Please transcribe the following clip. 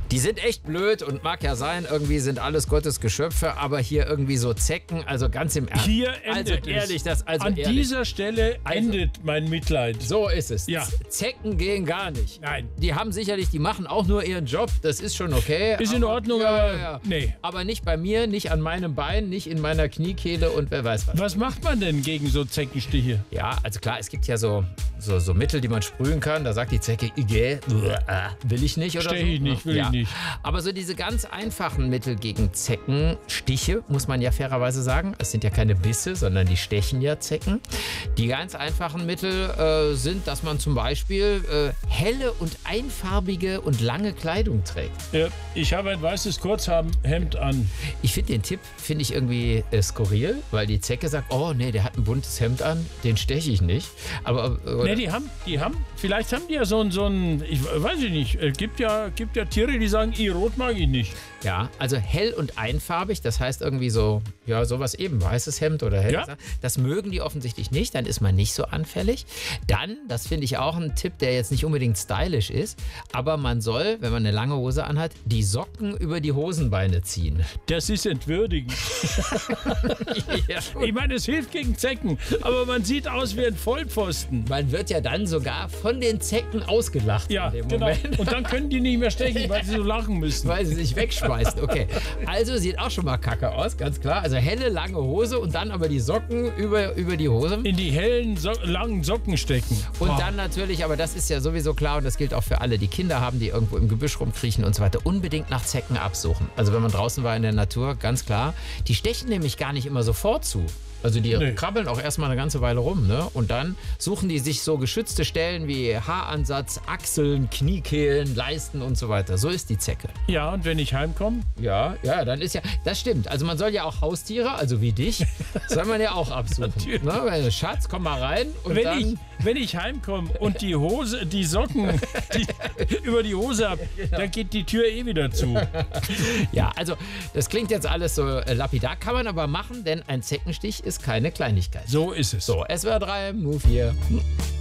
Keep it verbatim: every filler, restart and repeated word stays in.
Die sind echt blöd und mag ja sein, irgendwie sind alles Gottes Geschöpfe, aber hier irgendwie so Zecken, also ganz im Ernst. Hier endet also ehrlich, es. das also An ehrlich. dieser Stelle endet also, mein Mitleid. So ist es. Ja. Zecken gehen gar nicht. Nein. Die haben sicherlich, die machen auch nur ihren Job, das ist schon okay. Ist aber, in Ordnung, ja, aber ja, ja. nee. Aber nicht bei mir, nicht an meinem Bein, nicht in meiner Kniekehle und wer weiß was. Was macht man denn gegen so Zeckenstiche? Ja, also klar, es gibt ja so, so, so Mittel, die man sprühen kann. Da sagt die Zecke, "Igä, will ich nicht oder Stech so. ich nicht, will ja. ich nicht. Aber so diese ganz einfachen Mittel gegen Zeckenstiche, muss man ja fairerweise sagen. Es sind ja keine Bisse, sondern die stechen ja Zecken. Die ganz einfachen Mittel äh, sind, dass man zum Beispiel äh, helle und einfarbige und lange Kleidung trägt. Ja, ich habe ein weißes Kurzhemd an. Ich finde den Tipp, finde ich irgendwie äh, skurril, weil die Zecke sagt, oh nee, der hat ein buntes Hemd an, den steche ich nicht. Aber äh, Ne, die haben, die haben, vielleicht haben die ja so ein, so ein, ich weiß ich nicht, es gibt ja, gibt ja Tiere, die sagen, ich rot mag ich nicht. ja, also hell und einfarbig, das heißt irgendwie so, ja, sowas eben, weißes Hemd oder hell. Ja. Das mögen die offensichtlich nicht, dann ist man nicht so anfällig. Dann, das finde ich auch ein Tipp, der jetzt nicht unbedingt stylisch ist, aber man soll, wenn man eine lange Hose anhat, die Socken über die Hosenbeine ziehen. Das ist entwürdigend. Ja, Ich meine, es hilft gegen Zecken, aber man sieht aus wie ein Vollpfosten. man wird ja dann sogar von den Zecken ausgelacht Ja, in dem genau. Moment. Und dann können die nicht mehr stechen, weil sie so lachen müssen. Weil sie sich wegschmeißen. Okay. Also sieht auch schon mal kacke aus, ganz klar. Also helle, lange Hose und dann aber die Socken über, über die Hose. In die hellen, so langen Socken stecken. Und Boah. dann natürlich, aber das ist ja sowieso klar und das gilt auch für alle, die Kinder haben, die irgendwo im Gebüsch rumkriechen und so weiter, unbedingt nach Zecken absuchen. Also wenn man draußen war in der Natur, ganz klar. Die stechen nämlich gar nicht immer sofort zu. Also die Nee. krabbeln auch erstmal eine ganze Weile rum, ne? Und dann suchen die sich so geschützte Stellen wie Haaransatz, Achseln, Kniekehlen, Leisten und so weiter. So ist die Zecke. Ja, und wenn ich heimkomme? Ja, ja, dann ist ja, das stimmt. Also man soll ja auch Haustiere, also wie dich, soll man ja auch absuchen. Natürlich. Ne? Weil, Schatz, komm mal rein und Wenn dann... ich, wenn ich heimkomme und die Hose, die Socken die, über die Hose habe, dann geht die Tür eh wieder zu. Ja, also das klingt jetzt alles so äh, lapidar, kann man aber machen, denn ein Zeckenstich ist keine Kleinigkeit. So ist es. So, S W R drei, Move hier.